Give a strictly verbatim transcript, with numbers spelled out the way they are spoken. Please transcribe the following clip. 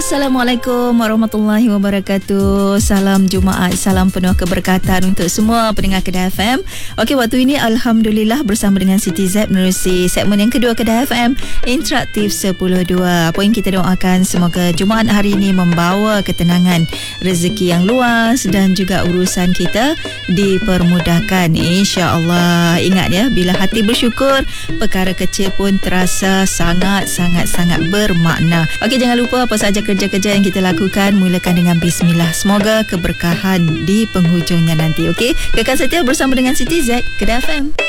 Assalamualaikum warahmatullahi wabarakatuh. Salam Jumaat, salam penuh keberkatan untuk semua pendengar Kedah F M. Okey, waktu ini Alhamdulillah bersama dengan Siti Z menerusi segmen yang kedua Kedah F M Interaktif sepuluh dua. Apa yang kita doakan, semoga Jumaat hari ini membawa ketenangan, rezeki yang luas dan juga urusan kita dipermudahkan, insya-Allah. Ingat ya, bila hati bersyukur, perkara kecil pun terasa sangat-sangat-sangat bermakna. Okey, jangan lupa apa saja kerja-kerja yang kita lakukan, mulakan dengan bismillah. Semoga keberkahan di penghujungnya nanti. Okey, kekal setia bersama dengan Siti Z Kedah F M.